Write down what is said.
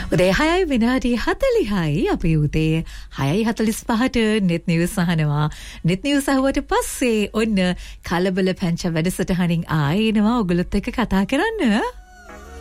උදේ 6 විනාඩි 40යි අපේ උදේ 6:45ට net news අහනවා. net news අහුවට පස්සේ ඔන්න කලබල පැංච වැඩසටහනින් ආයෙනවා ඔයගොල්ලොත් එක්ක කතා කරන්න.